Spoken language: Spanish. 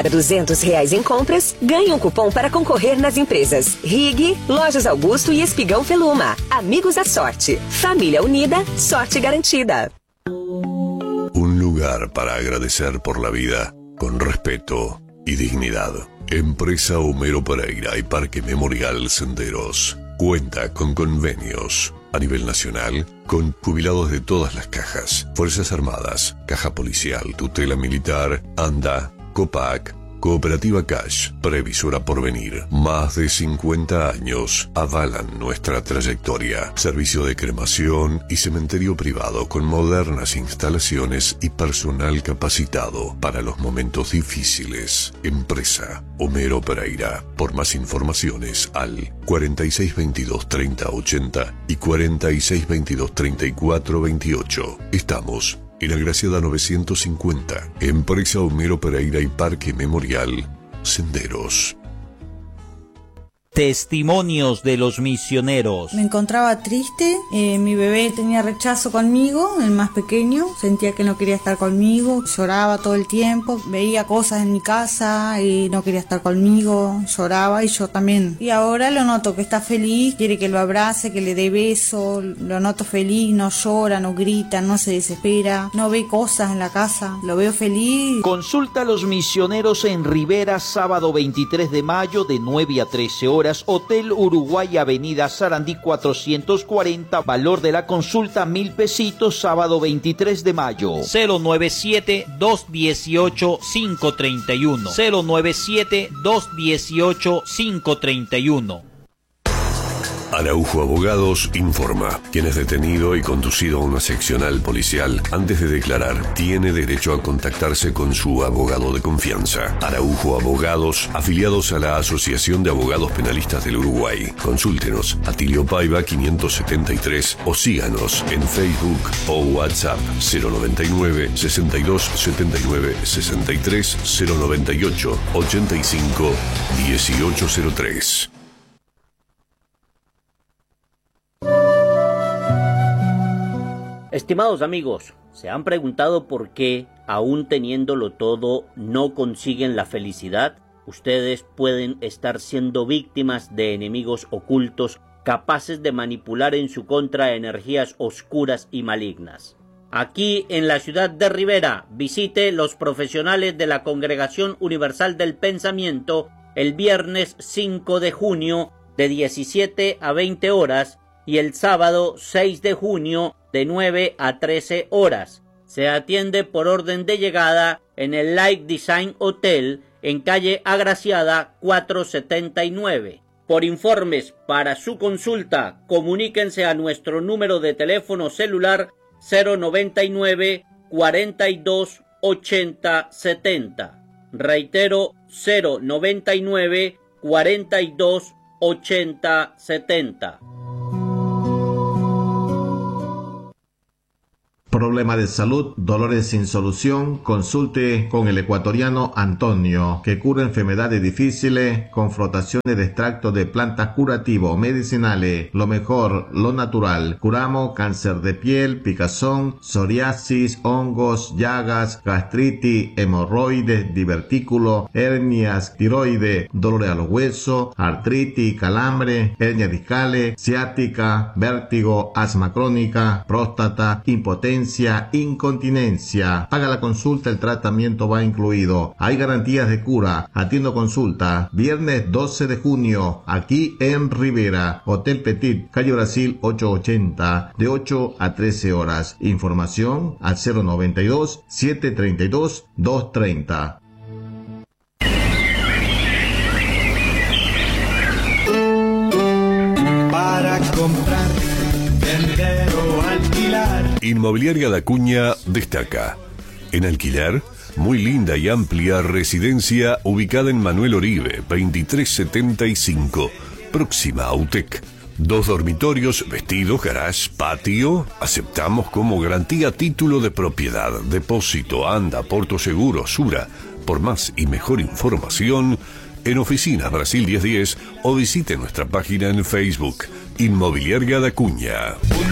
cada R$200 em compras, ganhe um cupom para concorrer nas empresas Rig, Lojas Augusto e Espigão Feluma. Amigos da sorte. Família unida, sorte garantida. Un lugar para agradecer por la vida, con respeto y dignidad. Empresa Homero Pereira y Parque Memorial Senderos. Cuenta con convenios a nivel nacional con jubilados de todas las cajas. Fuerzas Armadas, Caja Policial, Tutela Militar, ANDA, COPAC, Cooperativa Cash, Previsora Porvenir. Más de 50 años avalan nuestra trayectoria. Servicio de cremación y cementerio privado con modernas instalaciones y personal capacitado para los momentos difíciles. Empresa Homero Pereira. Por más informaciones al 4622-3080 y 4622-3428. Estamos en Agraciada 950, Empresa Homero Pereira y Parque Memorial Senderos. Testimonios de los misioneros. Me encontraba triste, mi bebé tenía rechazo conmigo, el más pequeño, sentía que no quería estar conmigo, lloraba todo el tiempo, veía cosas en mi casa y no quería estar conmigo, lloraba y yo también. Y ahora lo noto que está feliz, quiere que lo abrace, que le dé beso, lo noto feliz, no llora, no grita, no se desespera, no ve cosas en la casa, lo veo feliz. Consulta a los misioneros en Rivera, sábado 23 de mayo de 9 a 13 horas. Hotel Uruguay, Avenida Sarandí 440, valor de la consulta 1.000 pesitos, sábado 23 de mayo. 097-218-531. 097-218-531. Araujo Abogados informa. Quien es detenido y conducido a una seccional policial antes de declarar tiene derecho a contactarse con su abogado de confianza. Araujo Abogados, afiliados a la Asociación de Abogados Penalistas del Uruguay. Consúltenos a Tilio Paiva 573 o síganos en Facebook o WhatsApp 099 62 79 63 098 85 1803. Estimados amigos, ¿se han preguntado por qué, aún teniéndolo todo, no consiguen la felicidad? Ustedes pueden estar siendo víctimas de enemigos ocultos capaces de manipular en su contra energías oscuras y malignas. Aquí en la ciudad de Rivera, visite los profesionales de la Congregación Universal del Pensamiento el viernes 5 de junio de 17 a 20 horas y el sábado 6 de junio de 9 a 13 horas. Se atiende por orden de llegada en el Light Design Hotel en calle Agraciada 479. Por informes para su consulta, comuníquense a nuestro número de teléfono celular 099 42 80 70. Reitero, 099 42 80 70. Problema de salud, dolores sin solución, consulte con el ecuatoriano Antonio, que cura enfermedades difíciles con frotaciones de extractos de plantas curativos, medicinales, lo mejor, lo natural. Curamos cáncer de piel, picazón, psoriasis, hongos, llagas, gastritis, hemorroides, divertículos, hernias, tiroides, dolores a los huesos, artritis, calambre, hernias discales, ciática, vértigo, asma crónica, próstata, impotencia, incontinencia. Paga la consulta, el tratamiento va incluido. Hay garantías de cura. Atiendo consulta. Viernes 12 de junio, aquí en Rivera. Hotel Petit, calle Brasil 880, de 8 a 13 horas. Información al 092 732 230. Para comprar, vender o alquilar. Inmobiliaria da Cuña destaca. En alquiler, muy linda y amplia residencia ubicada en Manuel Oribe, 2375, próxima a UTEC. 2 dormitorios, vestidos, garage, patio. Aceptamos como garantía título de propiedad, depósito, ANDA, Porto Seguro, Sura. Por más y mejor información, en Oficinas Brasil 1010 o visite nuestra página en Facebook, Inmobiliaria da Cuña.